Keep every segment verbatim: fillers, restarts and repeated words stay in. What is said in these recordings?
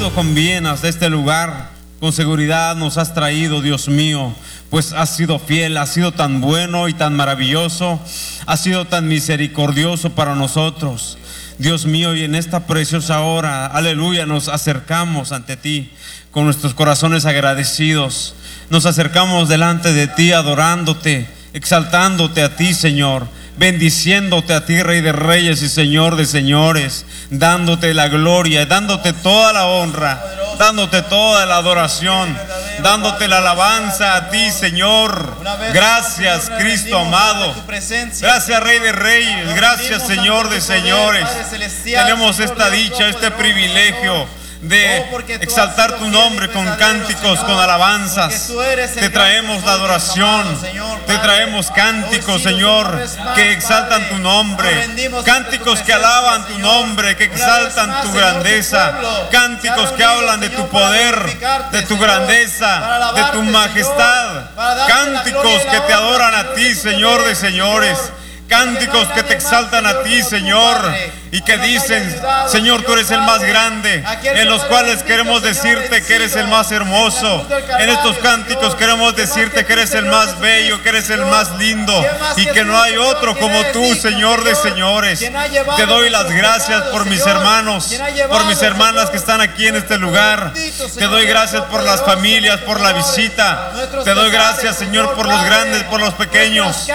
traído con bien hasta este lugar. Con seguridad nos has traído, Dios mío, pues has sido fiel, has sido tan bueno y tan maravilloso, has sido tan misericordioso para nosotros, Dios mío. Y en esta preciosa hora, aleluya, nos acercamos ante ti con nuestros corazones agradecidos. Nos acercamos delante de ti adorándote, exaltándote a ti, Señor, bendiciéndote a ti, Rey de Reyes y Señor de Señores, dándote la gloria, dándote toda la honra, dándote toda la adoración, dándote la alabanza a ti, Señor. Gracias, Cristo amado. Gracias, Rey de Reyes. Gracias, Señor de Señores. Tenemos esta dicha, este privilegio de exaltar tu nombre con cánticos, con alabanzas. Te traemos la adoración, te traemos cánticos, Señor, que exaltan tu nombre, cánticos que alaban tu nombre, que exaltan tu grandeza, cánticos que hablan de tu poder, de tu grandeza, de tu majestad, cánticos que te adoran a ti, Señor de Señores, cánticos que te exaltan a ti, Señor, y que dicen, Señor, tú eres el más grande, en los cuales queremos decirte que eres el más hermoso. En estos cánticos queremos decirte que eres el más bello, que eres el más lindo, y que no hay otro como tú, Señor de Señores. Te doy las gracias por mis hermanos, por mis hermanas que están aquí en este lugar. Te doy gracias por las familias, por la visita. Te doy gracias, Señor, por los grandes, por los pequeños,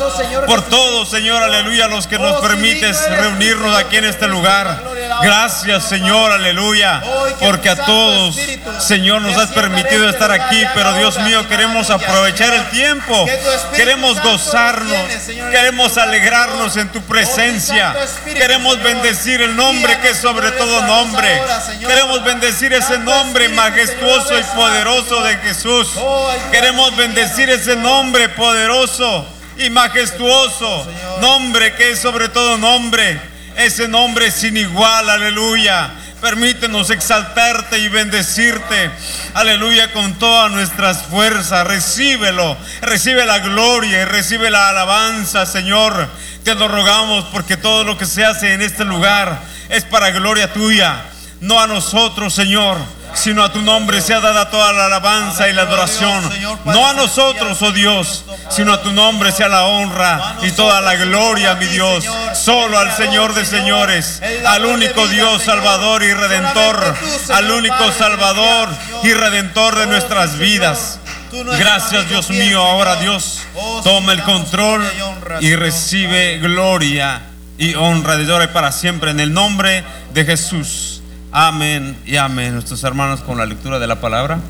por todos, Señor, aleluya, los que nos permites reunirnos aquí en este lugar. Gracias, Señor, aleluya, porque a todos, Señor, nos has permitido estar aquí. Pero Dios mío, queremos aprovechar el tiempo, queremos gozarnos, queremos alegrarnos en tu presencia, queremos bendecir el nombre que es sobre todo nombre, queremos bendecir ese nombre majestuoso y poderoso de Jesús, queremos bendecir ese nombre poderoso y majestuoso, nombre que es sobre todo nombre, ese nombre sin igual, aleluya. Permítenos exaltarte y bendecirte, aleluya, con todas nuestras fuerzas. Recíbelo, recibe la gloria y recibe la alabanza, Señor. Te lo rogamos porque todo lo que se hace en este lugar es para gloria tuya, no a nosotros, Señor, sino a tu nombre sea dada toda la alabanza y la adoración. No a nosotros, oh Dios, sino a tu nombre sea la honra y toda la gloria, mi Dios. Solo al Señor de señores, al único Dios Salvador y Redentor, al único Salvador y Redentor de nuestras vidas. Gracias, Dios mío. Ahora, Dios, toma el control y recibe gloria y honra desde ahora y para siempre, en el nombre de Jesús. Amén y amén. Nuestros hermanos con la lectura de la palabra.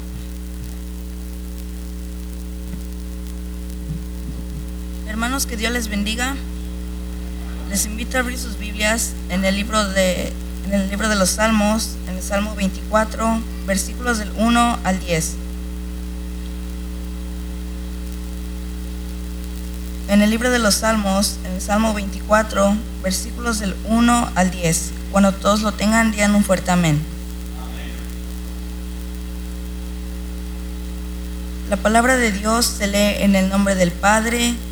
Hermanos, que Dios les bendiga. Les invito a abrir sus Biblias en el libro de, en el libro de los Salmos, en el Salmo veinticuatro, versículos del uno al diez. En el libro de los Salmos, en el Salmo veinticuatro, versículos del uno al diez. Cuando todos lo tengan, digan un fuerte amén. Amén. La palabra de Dios se lee en el nombre del Padre,